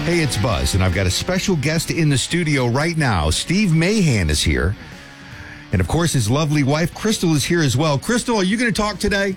Hey, it's Buzz, and I've got a special guest in the studio right now. Steve Mahan is here. And, of course, his lovely wife, Crystal, is here as well. Crystal, are you going to talk today?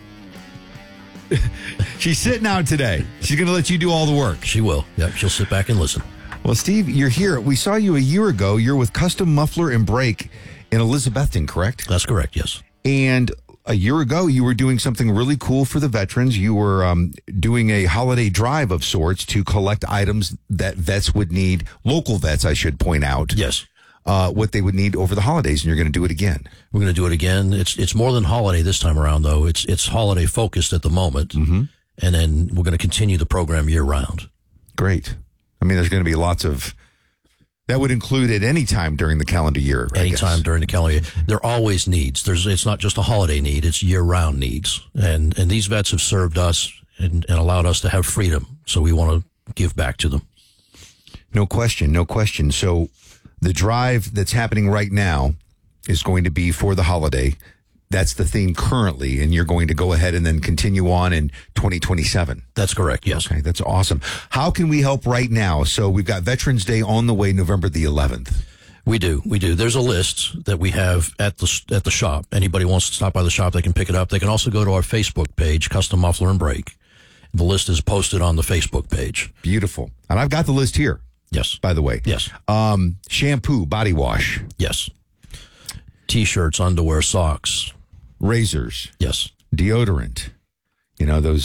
She's sitting out today. She's going to let you do all the work. She will. Yep, she'll sit back and listen. Well, Steve, you're here. We saw you a year ago. You're with Custom Muffler and Brake in Elizabethton, correct? That's correct, yes. And a year ago, you were doing something really cool for the veterans. You were doing a holiday drive of sorts to collect items that vets would need, local vets, I should point out. Yes. What they would need over the holidays, and you're going to do it again. We're going to do it again. It's more than holiday this time around, though. It's holiday focused at the moment, and then we're going to continue the program year round. Great. I mean, there's going to be lots of. That would include at any time during the calendar year. Anytime during the calendar year. There are always needs. It's not just a holiday need, it's year-round needs. And these vets have served us and allowed us to have freedom, so we want to give back to them. No question, no question. So the drive that's happening right now is going to be for the holiday. That's the theme currently, and you're going to go ahead and then continue on in 2027. That's correct, yes. Okay, that's awesome. How can we help right now? So we've got Veterans Day on the way, November the 11th. We do. There's a list that we have at the shop. Anybody wants to stop by the shop, they can pick it up. They can also go to our Facebook page, Custom Muffler and Brake. The list is posted on the Facebook page. Beautiful. And I've got the list here. Yes. By the way. Yes. Shampoo, body wash. Yes. T-shirts, underwear, socks. Razors. Yes. Deodorant. Those,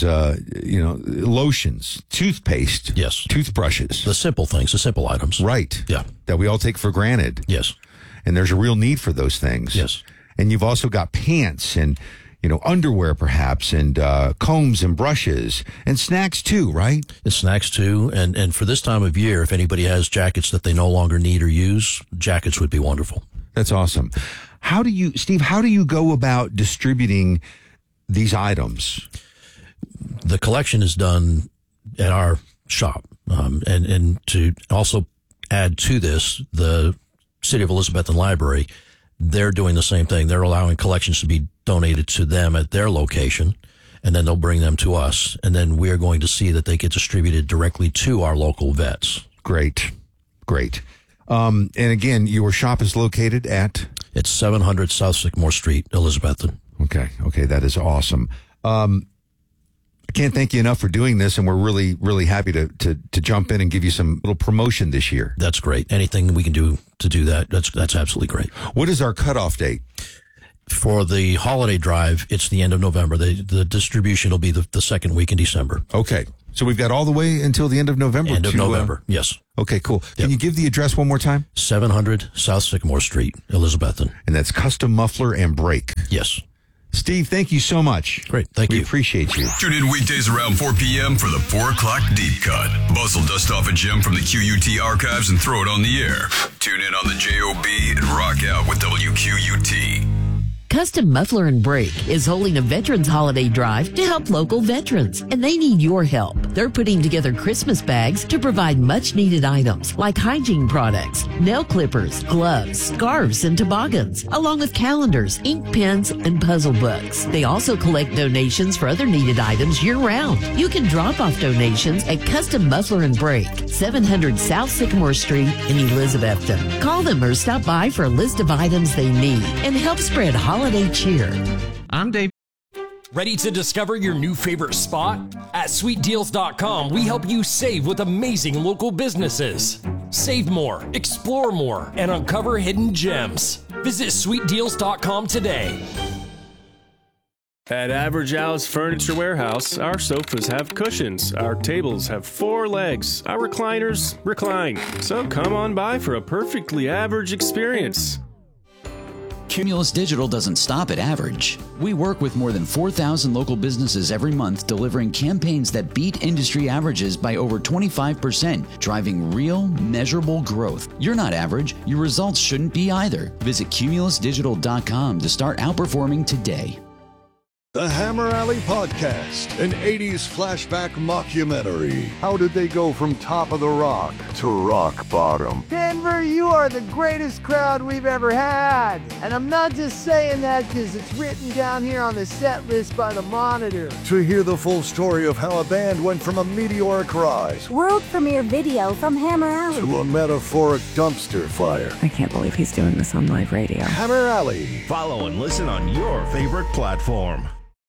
lotions, toothpaste. Yes. Toothbrushes. The simple things, the simple items. Right. Yeah. That we all take for granted. Yes. And there's a real need for those things. Yes. And you've also got pants and, underwear perhaps, and combs and brushes and snacks too, right? And snacks too. And for this time of year, if anybody has jackets that they no longer need or use, jackets would be wonderful. That's awesome. Steve, how do you go about distributing these items? The collection is done at our shop. And to also add to this, the City of Elizabethton Library, they're doing the same thing. They're allowing collections to be donated to them at their location, and then they'll bring them to us. And then we're going to see that they get distributed directly to our local vets. Great. And again, your shop is located at? It's 700 South Sycamore Street, Elizabethton. Okay, that is awesome. I can't thank you enough for doing this, and we're really, really happy to jump in and give you some little promotion this year. That's great. Anything we can do to do that, that's absolutely great. What is our cutoff date? For the holiday drive, it's the end of November. The distribution will be the second week in December. Okay. So we've got all the way until the end of November. End of November, yes. Okay, cool. Can you give the address one more time? 700 South Sycamore Street, Elizabethton. And that's Custom Muffler and Brake. Yes. Steve, thank you so much. Great, thank you. We appreciate you. Tune in weekdays around 4 p.m. for the 4 o'clock Deep Cut. Buzz will dust off a gem from the QUT archives and throw it on the air. Tune in on the JOB and rock out with WQUT. Custom Muffler and Brake is holding a Veterans Holiday Drive to help local veterans, and they need your help. They're putting together Christmas bags to provide much-needed items like hygiene products, nail clippers, gloves, scarves, and toboggans, along with calendars, ink pens, and puzzle books. They also collect donations for other needed items year-round. You can drop off donations at Custom Muffler and Brake, 700 South Sycamore Street in Elizabethton. Call them or stop by for a list of items they need and help spread holiday cheer. I'm Dave. Ready to discover your new favorite spot? At sweetdeals.com, we help you save with amazing local businesses. Save more, explore more, and uncover hidden gems. Visit sweetdeals.com today. At Average Al's Furniture Warehouse, our sofas have cushions, our tables have 4 legs, our recliners recline. So come on by for a perfectly average experience. Cumulus Digital doesn't stop at average. We work with more than 4,000 local businesses every month, delivering campaigns that beat industry averages by over 25%, driving real, measurable growth. You're not average. Your results shouldn't be either. Visit cumulusdigital.com to start outperforming today. The Hammer Alley Podcast, an 80s flashback mockumentary. How did they go from top of the rock to rock bottom? Denver, you are the greatest crowd we've ever had. And I'm not just saying that because it's written down here on the set list by the Monitor. To hear the full story of how a band went from a meteoric rise, world premiere video from Hammer Alley, to a metaphoric dumpster fire. I can't believe he's doing this on live radio. Hammer Alley. Follow and listen on your favorite platform.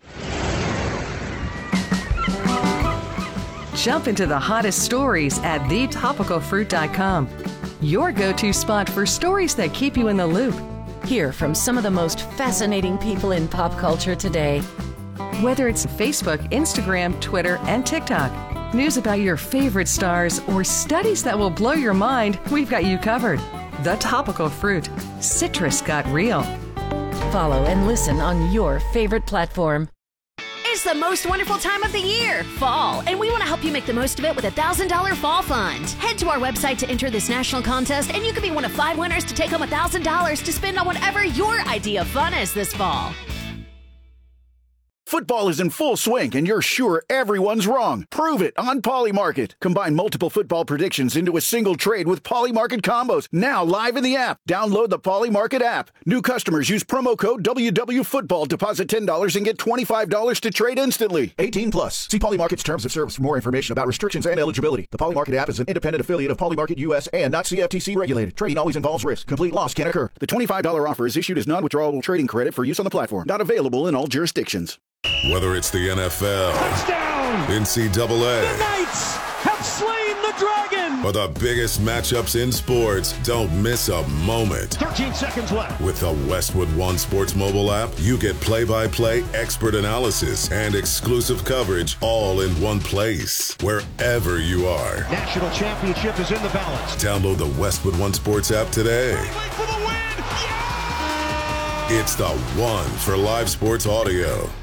Jump into the hottest stories at thetopicalfruit.com. Your go-to spot for stories that keep you in the loop. Hear from some of the most fascinating people in pop culture today. Whether it's Facebook, Instagram, Twitter, and TikTok, news about your favorite stars, or studies that will blow your mind, we've got you covered. The Topical Fruit. Citrus got real. Follow and listen on your favorite platform. It's the most wonderful time of the year, fall, and we want to help you make the most of it with a $1,000 fall fund. Head to our website to enter this national contest, and you can be one of 5 winners to take home $1,000 to spend on whatever your idea of fun is this fall. Football is in full swing, and you're sure everyone's wrong. Prove it on Polymarket. Combine multiple football predictions into a single trade with Polymarket combos. Now live in the app. Download the Polymarket app. New customers use promo code WWFootball. Deposit $10 and get $25 to trade instantly. 18 plus. See Polymarket's terms of service for more information about restrictions and eligibility. The Polymarket app is an independent affiliate of Polymarket US and not CFTC regulated. Trading always involves risk. Complete loss can occur. The $25 offer is issued as non-withdrawable trading credit for use on the platform. Not available in all jurisdictions. Whether it's the NFL, touchdown, NCAA, the Knights have slain the dragon, or the biggest matchups in sports, don't miss a moment. 13 seconds left. With the Westwood One Sports mobile app, you get play-by-play, expert analysis, and exclusive coverage all in one place, wherever you are. National championship is in the balance. Download the Westwood One Sports app today. For the win. Yeah! It's the one for live sports audio.